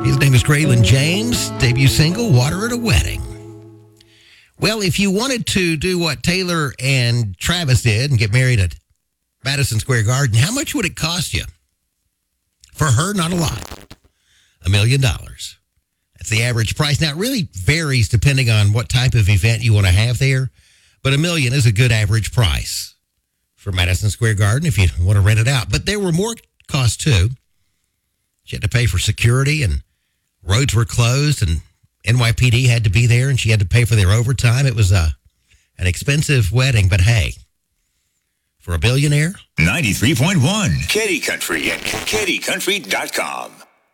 His name is Graylin James, debut single, Water at a Wedding. Well, if you wanted to do what Taylor and Travis did and get married at Madison Square Garden, how much would it cost you? For her, not a lot. $1 million. That's the average price. Now, it really varies depending on what type of event you want to have there, but $1 million is a good average price for Madison Square Garden if you want to rent it out. But there were more costs, too. She had to pay for security, and roads were closed, and NYPD had to be there, and she had to pay for their overtime. It was an expensive wedding, but hey, for a billionaire? 93.1 Kitty Country and kittycountry.com.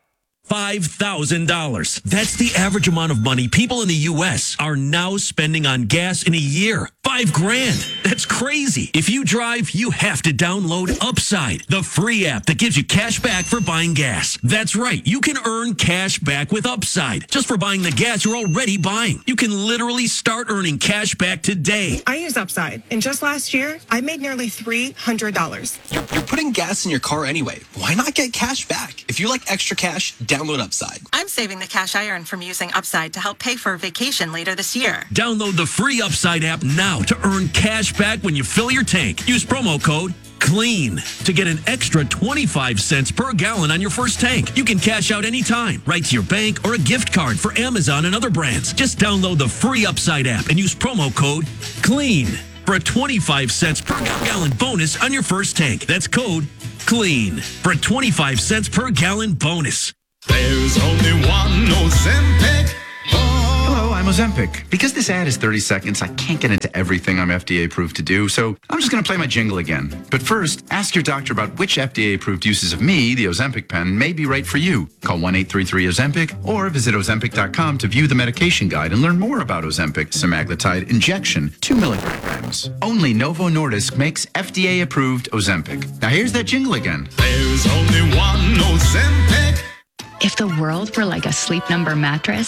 $5,000. That's the average amount of money people in the U.S. are now spending on gas in a year. $5,000. That's crazy. If you drive, you have to download Upside, the free app that gives you cash back for buying gas. That's right. You can earn cash back with Upside just for buying the gas you're already buying. You can literally start earning cash back today. I use Upside, and just last year, I made nearly $300. You're putting gas in your car anyway. Why not get cash back? If you like extra cash, download Upside. I'm saving the cash I earn from using Upside to help pay for a vacation later this year. Download the free Upside app now to earn cash back when you fill your tank. Use promo code CLEAN to get an extra 25 cents per gallon on your first tank. You can cash out anytime, right to your bank or a gift card for Amazon and other brands. Just download the free Upside app and use promo code CLEAN for a 25 cents per gallon bonus on your first tank. That's code CLEAN for a 25 cents per gallon bonus. There's only one Ozempic. Hello, I'm Ozempic. Because this ad is 30 seconds, I can't get into everything I'm FDA approved to do, so I'm just going to play my jingle again. But first, ask your doctor about which FDA approved uses of me, the Ozempic pen, may be right for you. Call 1-833-OZEMPIC or visit Ozempic.com to view the medication guide and learn more about Ozempic semaglutide injection, 2 milligrams. Only Novo Nordisk makes FDA approved Ozempic. Now here's that jingle again. There's only one Ozempic. If the world were like a Sleep Number mattress,